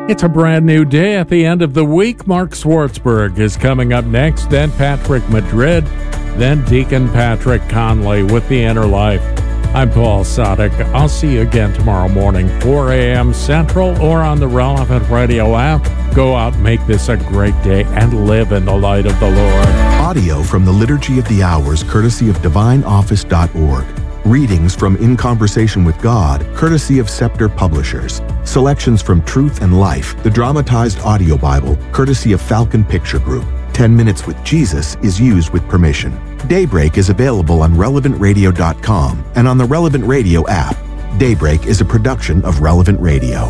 It's a brand new day at the end of the week. Mark Schwartzberg is coming up next, then Patrick Madrid, then Deacon Patrick Conley with The Inner Life. I'm Paul Sadek. I'll see you again tomorrow morning, 4 a.m. Central, or on the Relevant Radio app. Go out, make this a great day, and live in the light of the Lord. Audio from the Liturgy of the Hours, courtesy of DivineOffice.org. Readings from In Conversation with God, courtesy of Scepter Publishers. Selections from Truth and Life, the dramatized audio Bible, courtesy of Falcon Picture Group. 10 Minutes with Jesus is used with permission. Daybreak is available on RelevantRadio.com and on the Relevant Radio app. Daybreak is a production of Relevant Radio.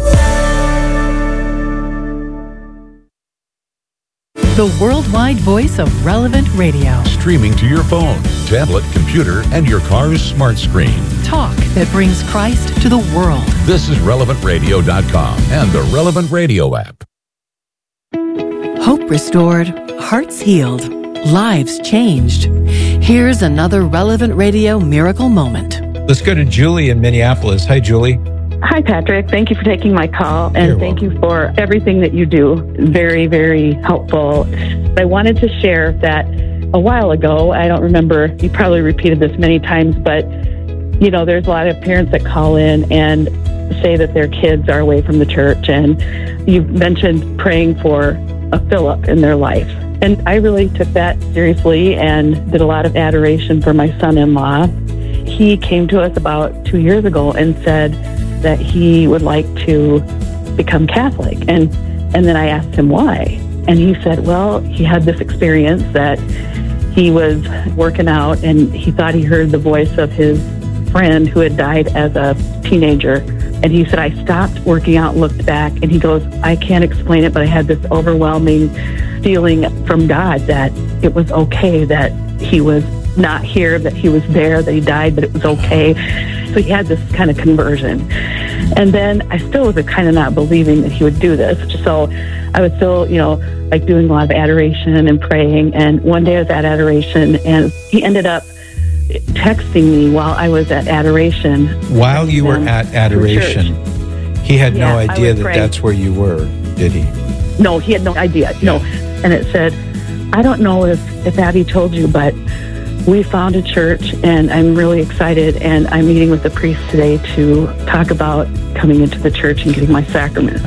The worldwide voice of Relevant Radio. Streaming to your phone, tablet, computer, and your car's smart screen. Talk that brings Christ to the world. This is RelevantRadio.com and the Relevant Radio app. Hope restored, hearts healed, lives changed. Here's another Relevant Radio miracle moment. Let's go to Julie in Minneapolis. Hi, Julie. Hi, Patrick. Thank you for taking my call, and thank you for everything that you do. Very, very helpful. I wanted to share that a while ago, I don't remember, you probably repeated this many times, but, you know, there's a lot of parents that call in and say that their kids are away from the church, and you mentioned praying for a fill-up in their life. And I really took that seriously and did a lot of adoration for my son-in-law. He came to us about 2 years ago and said that he would like to become Catholic. And then I asked him why. And he said, well, he had this experience that he was working out and he thought he heard the voice of his friend who had died as a teenager. And he said, I stopped working out, looked back, and he goes, I can't explain it, but I had this overwhelming feeling from God that it was okay that he was not here, that he was there, that he died, but it was okay. So he had this kind of conversion. And then I still was kind of not believing that he would do this. So I was still, you know, like doing a lot of adoration and praying. And one day I was at adoration and he ended up texting me while I was at adoration. While you were at adoration, he had no idea that that's where you were, did he? No, he had no idea. Yeah. No. And it said, I don't know if Abby told you, but we found a church and I'm really excited, and I'm meeting with the priest today to talk about coming into the church and getting my sacraments.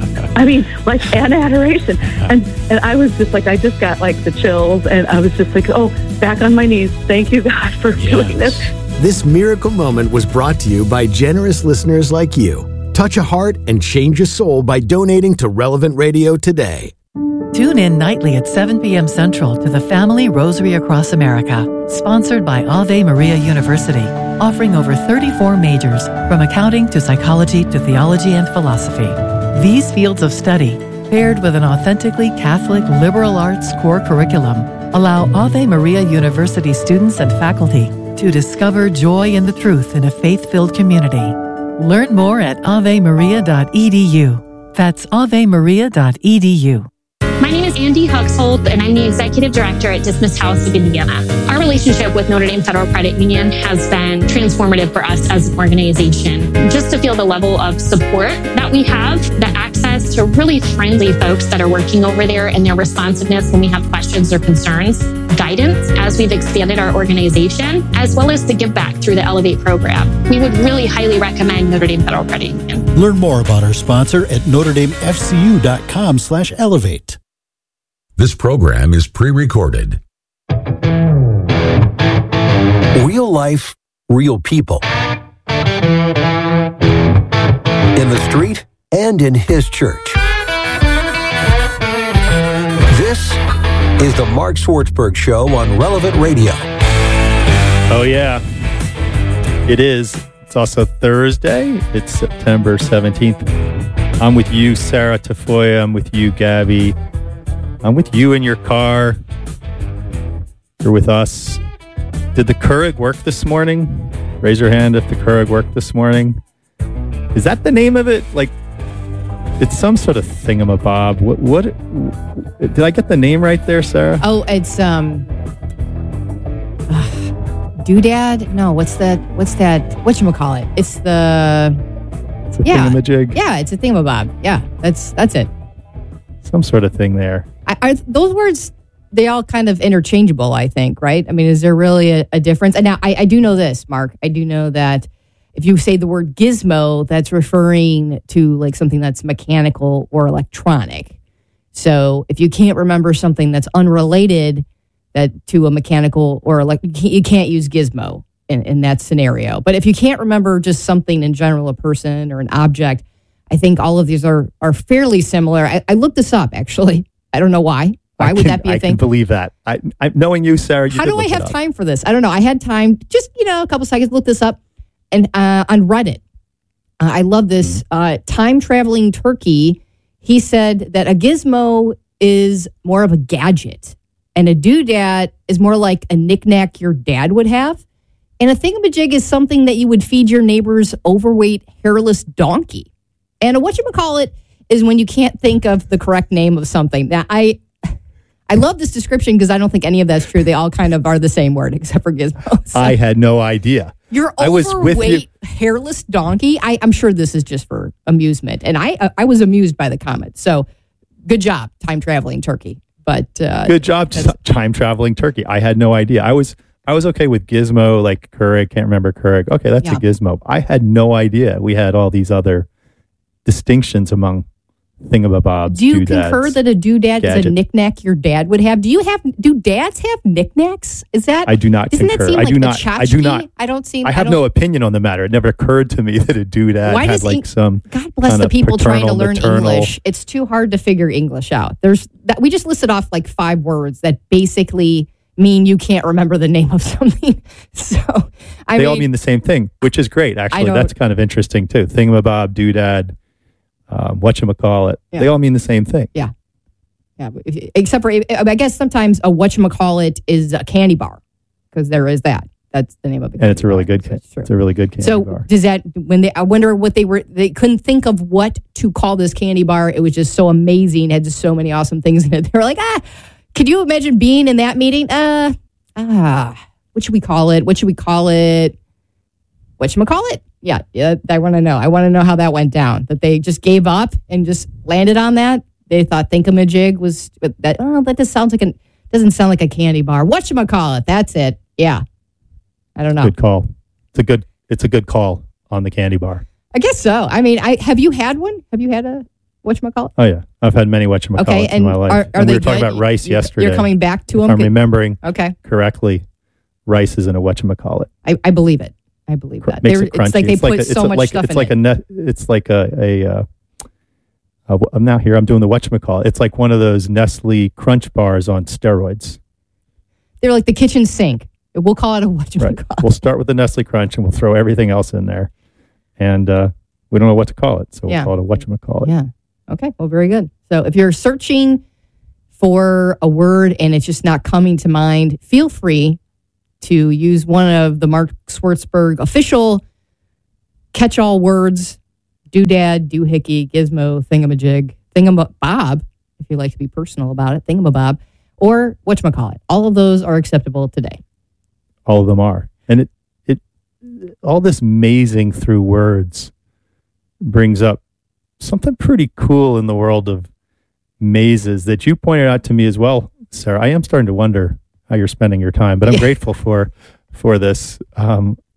I mean, like, and adoration. And I was just like, I just got like the chills, and I was just like, oh, back on my knees. Thank you, God, for doing this. This miracle moment was brought to you by generous listeners like you. Touch a heart and change a soul by donating to Relevant Radio today. Tune in nightly at 7 p.m. Central to the Family Rosary Across America, sponsored by Ave Maria University, offering over 34 majors, from accounting to psychology to theology and philosophy. These fields of study, paired with an authentically Catholic liberal arts core curriculum, allow Ave Maria University students and faculty to discover joy in the truth in a faith-filled community. Learn more at avemaria.edu. That's avemaria.edu. My name is Andy Huxhold, and I'm the Executive Director at Dismas House of Indiana. Our relationship with Notre Dame Federal Credit Union has been transformative for us as an organization. Just to feel the level of support that we have, the access to really friendly folks that are working over there, and their responsiveness when we have questions or concerns, guidance as we've expanded our organization, as well as the give back through the Elevate program. We would really highly recommend Notre Dame Federal Credit Union. Learn more about our sponsor at NotreDameFCU.com/elevate. This program is pre-recorded. Real life, real people. In the street and in his church. This is the Mark Schwartzberg Show on Relevant Radio. Oh, yeah. It is. It's also Thursday. It's September 17th. I'm with you, Sarah Tafoya. I'm with you, Gabby. I'm with you in your car. You're with us. Did the Keurig work this morning? Raise your hand if the Keurig worked this morning. Is that the name of it? Like, it's some sort of thingamabob. What did I get the name right there, Sarah? Oh, it's Doodad? No, what's that? Whatchamacallit? It's thingamajig? Yeah, it's a thingamabob. Yeah, that's it. Some sort of thing there. Those words, they all kind of interchangeable, I think, right? I mean, is there really a difference? And now I do know this, Mark. I do know that if you say the word gizmo, that's referring to like something that's mechanical or electronic. So if you can't remember something that's unrelated to a mechanical or you can't use gizmo in that scenario. But if you can't remember just something in general, a person or an object, I think all of these are fairly similar. I looked this up, actually. I don't know why. Why would that be a thing? I can believe that. I knowing you, Sarah, how do I have time for this? I don't know. I had time, just, a couple seconds to look this up. And on Reddit, I love this. Time-traveling turkey, he said that a gizmo is more of a gadget. And a doodad is more like a knickknack your dad would have. And a thingamajig is something that you would feed your neighbor's overweight, hairless donkey. And a whatchamacallit is when you can't think of the correct name of something. Now, I love this description because I don't think any of that's true. They all kind of are the same word except for gizmo. So, I had no idea. Your overweight, hairless donkey. I'm sure this is just for amusement. And I was amused by the comment. So good job, time-traveling turkey. But good job, time-traveling turkey. I had no idea. I was okay with gizmo, like Keurig. Can't remember Keurig. Okay, that's a gizmo. I had no idea we had all these other distinctions among thingamabobs. Do you concur that a doodad is a knickknack your dad would have? Do dads have knickknacks? Is that? I do not concur. That seem I do like not. I do not. I have no opinion on the matter. It never occurred to me that a doodad had like some. God bless the people trying to learn English. It's too hard to figure English out. We just listed off like 5 words that basically mean you can't remember the name of something. So they all mean the same thing, which is great. Actually, that's kind of interesting too. Thingamabob, doodad. Whatchamacallit. Yeah. They all mean the same thing. Yeah. Except for, I guess sometimes a whatchamacallit is a candy bar because there is that. That's the name of it. And it's a really good candy. It's a really good candy bar. So does that, I wonder what they couldn't think of what to call this candy bar. It was just so amazing. It had just so many awesome things in it. They were like, could you imagine being in that meeting? What should we call it? Whatchamacallit? Yeah, I want to know. I want to know how that went down. That they just gave up and just landed on that. They thought thingamajig was that. Oh, that just doesn't sound like a candy bar. Whatchamacallit? That's it. Yeah, I don't know. Good call. It's a good call on the candy bar. I guess so. I mean, have you had one? Have you had a whatchamacallit? Oh yeah, I've had many whatchamacallits in my life. Are we were talking about rice yesterday. You're coming back to them. If I'm remembering correctly, rice is in a whatchamacallit. I believe it. I believe that. Makes it crunchy. It's like they put so much stuff in it. It's like I'm now here. I'm doing the whatchamacallit. It's like one of those Nestle Crunch bars on steroids. They're like the kitchen sink. We'll call it a whatchamacallit. Right. We'll start with the Nestle Crunch and we'll throw everything else in there. And we don't know what to call it. So we'll call it a whatchamacallit. Yeah. Okay. Well, very good. So if you're searching for a word and it's just not coming to mind, feel free to use one of the Mark Swartzberg official catch-all words: doodad, doohickey, gizmo, thingamajig, thingamabob, if you like to be personal about it, thingamabob, or whatchamacallit. All of those are acceptable today. All of them are. And it all this mazing through words brings up something pretty cool in the world of mazes that you pointed out to me as well, Sarah. I am starting to wonder how you're spending your time, but I'm grateful for this.